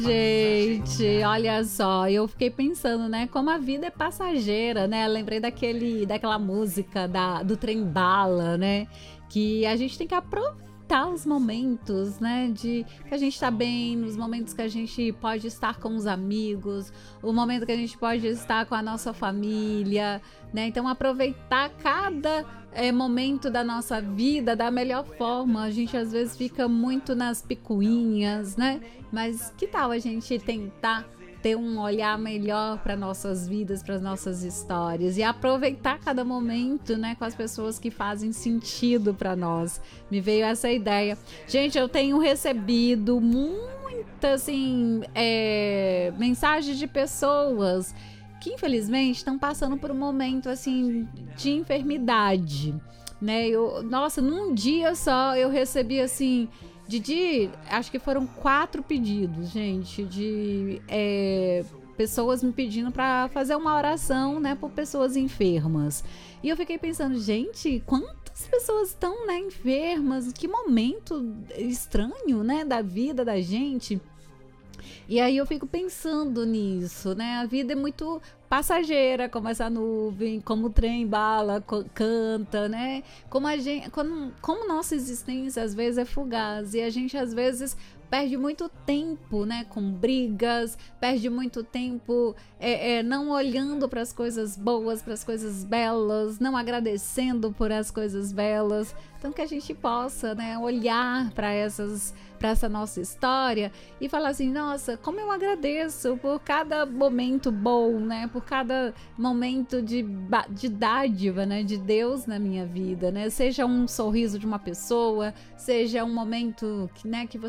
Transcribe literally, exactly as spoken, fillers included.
Gente, olha só, eu fiquei pensando, né, como a vida é passageira, né? Eu lembrei daquele, daquela música da, do trem bala, né? Que a gente tem que aproveitar os momentos, né? De que a gente tá bem, nos momentos que a gente pode estar com os amigos, o momento que a gente pode estar com a nossa família, né? Então aproveitar cada é, momento da nossa vida da melhor forma. A gente às vezes fica muito nas picuinhas, né? Mas que tal a gente tentar ter um olhar melhor para nossas vidas, para as nossas histórias e aproveitar cada momento, né, com as pessoas que fazem sentido para nós. Me veio essa ideia. Gente, eu tenho recebido muitas assim, é, mensagens de pessoas que infelizmente estão passando por um momento assim de enfermidade, né? Eu, nossa, num dia só eu recebi assim Didi, acho que foram quatro pedidos, gente, de é, pessoas me pedindo para fazer uma oração, né, por pessoas enfermas. E eu fiquei pensando, gente, quantas pessoas estão, né, enfermas? Que momento estranho, né, da vida da gente. E aí eu fico pensando nisso, né? A vida é muito passageira, como essa nuvem, como o trem bala canta, né? Como a gente, como, como nossa existência às vezes é fugaz e a gente às vezes perde muito tempo, né, com brigas, perde muito tempo é, é, não olhando para as coisas boas, para as coisas belas, não agradecendo por as coisas belas. Então que a gente possa, né, olhar para essas, para essa nossa história e falar assim, nossa, como eu agradeço por cada momento bom, né, por cada momento de, de dádiva, né, de Deus na minha vida, né, seja um sorriso de uma pessoa, seja um momento que, né, que você